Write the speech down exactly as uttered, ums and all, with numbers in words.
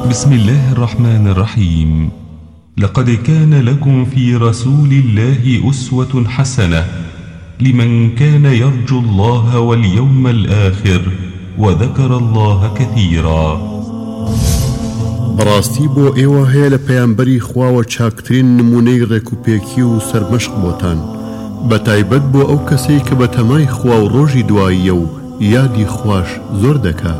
بسم الله الرحمن الرحيم. لقد كان لكم في رسول الله أسوة حسنة لمن كان يرجو الله واليوم الآخر وذكر الله كثيرا. براستي بو ايوه هي لپیامبری خوا و چاکترین نمونەی ڕێکوپێکی و سەرمەشق بۆتان بەتایبەت بۆ ئەو کەسەی کە بەتەمای خوا و ڕۆژی دواییە و یادی خوش زۆر دەکا.